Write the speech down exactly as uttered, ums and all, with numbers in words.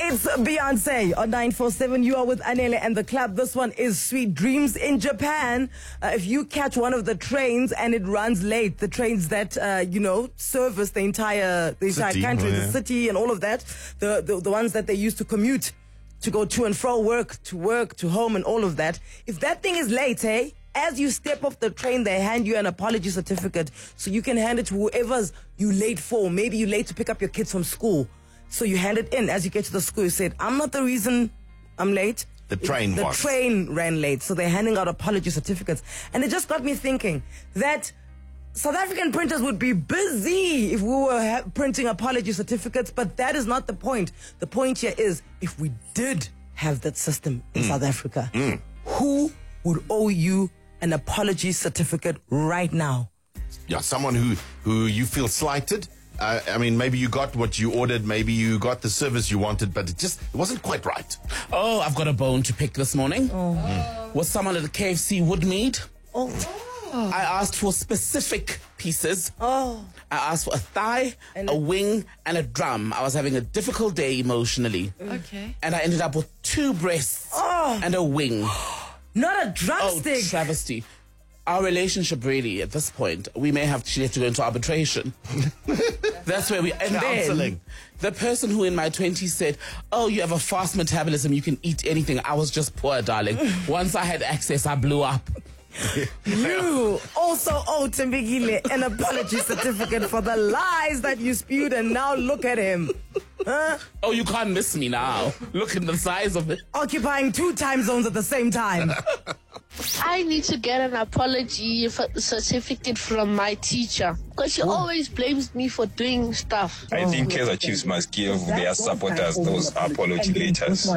It's Beyonce on nine four seven. You are with Anele and the club. This one is Sweet Dreams. In Japan, uh, if you catch one of the trains and it runs late, the trains that, uh, you know, service the entire the entire City, country, oh, yeah. the city and all of that, the, the, the ones that they use to commute, to go to and fro, work, to work, to home and all of that. If that thing is late, eh? As you step off the train, they hand you an apology certificate so you can hand it to whoever's you late for. Maybe you're late to pick up your kids from school. So you hand it in as you get to the school. You said, I'm not the reason I'm late. The train The was. train ran late. So they're handing out apology certificates. And it just got me thinking that South African printers would be busy if we were ha- printing apology certificates, but that is not the point. The point here is, if we did have that system in Mm. South Africa, Mm. who would owe you an apology certificate right now? Yeah, someone who, who you feel slighted. Uh, I mean, maybe you got what you ordered, maybe you got the service you wanted, but it just it wasn't quite right. Oh, I've got a bone to pick this morning. Oh. Mm. Was someone at the K F C Woodmead? Oh. I asked for specific pieces. Oh. I asked for a thigh, And a a- wing, and a drum. I was having a difficult day emotionally. Okay. And I ended up with two breasts Oh. and a wing. Not a Oh, drumstick. travesty. Our relationship, really, at this point, we may have to, have to go into arbitration. That's where we... And Counseling. then, the person who in my twenties said, oh, you have a fast metabolism, you can eat anything. I was just poor, darling. Once I had access, I blew up. You also owe Tembekile an apology certificate for the lies that you spewed, and now look at him. Huh? Oh, you can't miss me now. Look at the size of it. Occupying two time zones at the same time. I need to get an apology f- certificate from my teacher because she always blames me for doing stuff. I think Kaizer Chiefs must give their supporters those apology letters.